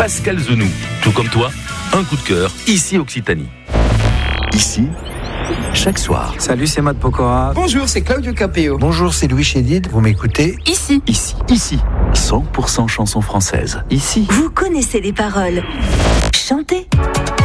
Pascal Zenou. Tout comme toi, un coup de cœur, ici Occitanie. Ici, chaque soir. Salut, c'est Matt Pokora. Bonjour, c'est Claudio Capéo. Bonjour, c'est Louis Chédid. Vous m'écoutez Ici. 100% chansons françaises. Ici. Vous connaissez les paroles. Chantez.